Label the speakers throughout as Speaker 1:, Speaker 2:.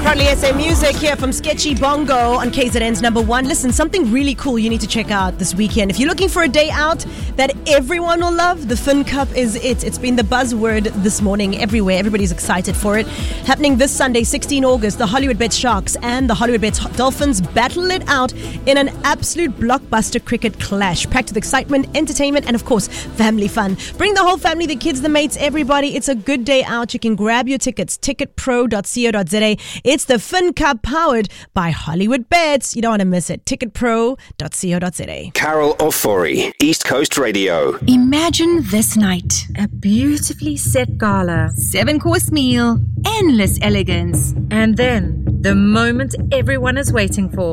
Speaker 1: Hardly SA Music here from Sketchy Bongo on KZN's number one. Listen, something really cool you need to check out this weekend. If you're looking for a day out that everyone will love, the Finn Cup is it. It's been the buzzword this morning everywhere. Everybody's excited for it. Happening this Sunday, 16 August, the Hollywood Bets Sharks and the Hollywood Bets Dolphins battle it out in an absolute blockbuster cricket clash, packed with excitement, entertainment, and of course, family fun. Bring the whole family, the kids, the mates, everybody. It's a good day out. You can grab your tickets, ticketpro.co.za. It's the Finn Cup powered by Hollywood Bets. You don't want to miss it. Ticketpro.co.za.
Speaker 2: Carol Ofori, East Coast Radio.
Speaker 3: Imagine this night.
Speaker 4: A beautifully set gala.
Speaker 3: 7-course meal. Endless elegance.
Speaker 4: And then, the moment everyone is waiting for.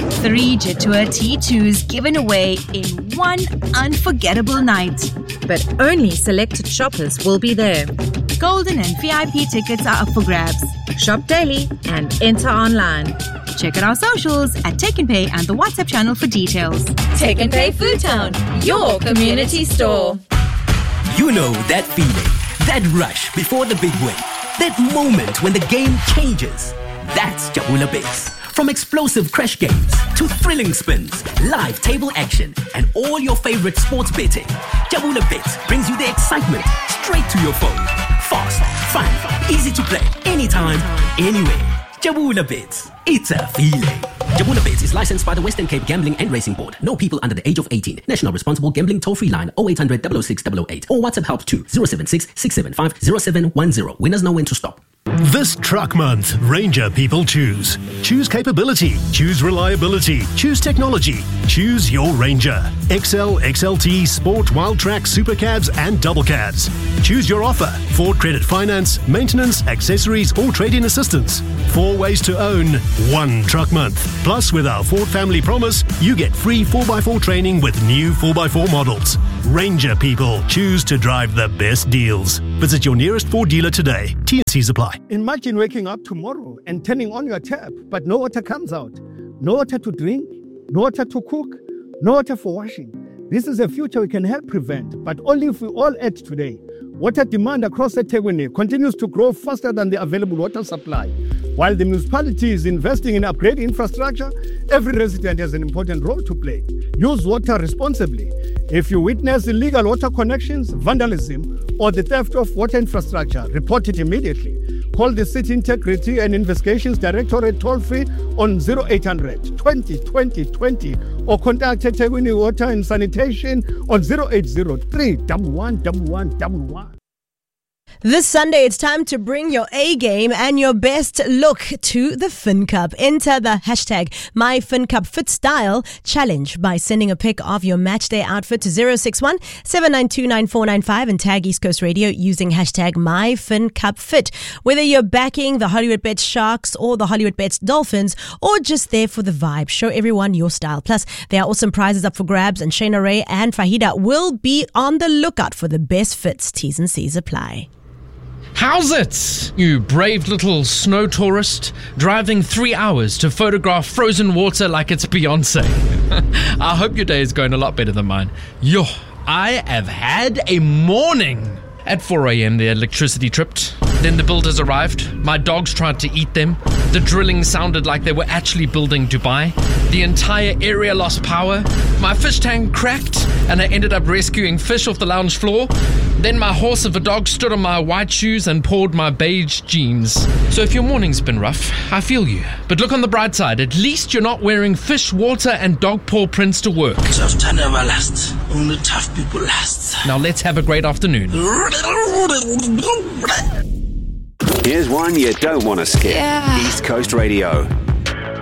Speaker 3: 3 Jetour T2s given away in one unforgettable night.
Speaker 4: But only selected shoppers will be there.
Speaker 3: Golden and VIP tickets are up for grabs.
Speaker 4: Shop daily and enter online.
Speaker 3: Check out our socials at Take and Pay and the WhatsApp channel for details.
Speaker 5: Take and Pay Food Town, your community store.
Speaker 6: You know that feeling, that rush before the big win, that moment when the game changes. That's Jabula Bets. From explosive crash games to thrilling spins, live table action, and all your favorite sports betting, Jabula Bets brings you the excitement straight to your phone. Fast, fun, easy to play, anytime, anywhere. Jabula Bets. It's a feeling. Jabula Bets is licensed by the Western Cape Gambling and Racing Board. No people under the age of 18. National Responsible Gambling Toll-Free line 0800 006 008 or WhatsApp help to 076 675 0710. Winners know when to stop.
Speaker 7: This truck month, Ranger people choose. Choose capability. Choose reliability. Choose technology. Choose your Ranger. XL, XLT, Sport, Wild Track, Super Cabs and Double Cabs. Choose your offer. Ford Credit Finance, maintenance, accessories or trade-in assistance. 4 ways to own, 1 truck month. Plus, with our Ford Family Promise, you get free 4x4 training with new 4x4 models. Ranger people choose to drive the best deals. Visit your nearest Ford dealer today. T&Cs apply.
Speaker 8: Imagine waking up tomorrow and turning on your tap, but no water comes out. No water to drink, no water to cook, no water for washing. This is a future we can help prevent, but only if we all act today. Water demand across eThekwini continues to grow faster than the available water supply. While the municipality is investing in upgrading infrastructure, every resident has an important role to play. Use water responsibly. If you witness illegal water connections, vandalism, or the theft of water infrastructure, report it immediately. Call the City Integrity and Investigations Directorate toll-free on 0800 20 20 20 or contact eThekwini Water and Sanitation on 0803 11 11 11.
Speaker 1: This Sunday, it's time to bring your A game and your best look to the Finn Cup. Enter the hashtag MyFinCupFitStyle challenge by sending a pic of your matchday outfit to 061 792 9495 and tag East Coast Radio using hashtag MyFinCupFit. Whether you're backing the Hollywood Bets Sharks or the Hollywood Bets Dolphins or just there for the vibe, show everyone your style. Plus, there are awesome prizes up for grabs and Shayna Ray and Fahida will be on the lookout for the best fits. T's and C's apply.
Speaker 9: How's it, you brave little snow tourist, driving 3 hours to photograph frozen water like it's Beyonce? I hope your day is going a lot better than mine. Yo, I have had a morning. At 4 a.m. the electricity tripped. Then the builders arrived. My dogs tried to eat them. The drilling sounded like they were actually building Dubai. The entire area lost power. My fish tank cracked and I ended up rescuing fish off the lounge floor. Then my horse of a dog stood on my white shoes and poured my beige jeans. So if your morning's been rough, I feel you. But look on the bright side. At least you're not wearing fish, water and dog paw prints to work.
Speaker 10: Tough time never lasts. Only tough people last.
Speaker 9: Now let's have a great afternoon.
Speaker 2: Here's one you don't want to skip.
Speaker 5: Yeah.
Speaker 2: East Coast Radio.